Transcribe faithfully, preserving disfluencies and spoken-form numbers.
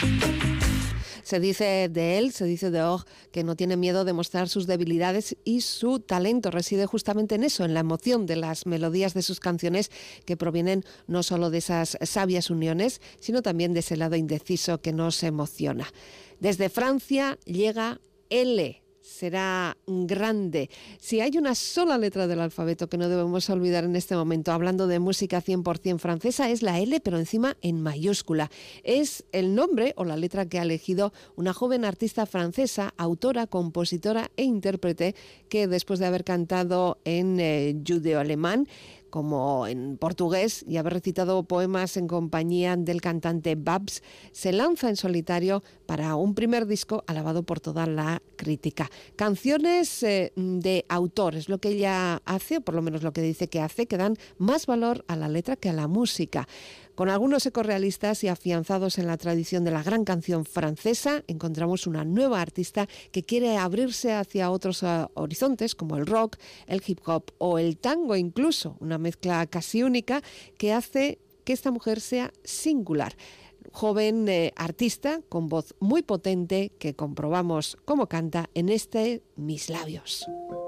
Se dice de él, se dice de Og, que no tiene miedo de mostrar sus debilidades y su talento reside justamente en eso, en la emoción de las melodías de sus canciones, que provienen no solo de esas sabias uniones, sino también de ese lado indeciso que nos emociona. Desde Francia llega L. Será grande. Si hay una sola letra del alfabeto que no debemos olvidar en este momento, hablando de música cien por ciento francesa, es la L, pero encima en mayúscula. Es el nombre o la letra que ha elegido una joven artista francesa, autora, compositora e intérprete, que después de haber cantado en eh, judeo-alemán, como en portugués, y haber recitado poemas en compañía del cantante Babs, se lanza en solitario para un primer disco alabado por toda la crítica. Canciones eh, de autor, es lo que ella hace, o por lo menos lo que dice que hace, que dan más valor a la letra que a la música. Con algunos ecos realistas y afianzados en la tradición de la gran canción francesa, encontramos una nueva artista que quiere abrirse hacia otros uh, horizontes, como el rock, el hip hop o el tango incluso, una mezcla casi única que hace que esta mujer sea singular. Joven eh, artista con voz muy potente que comprobamos cómo canta en este Mis Labios.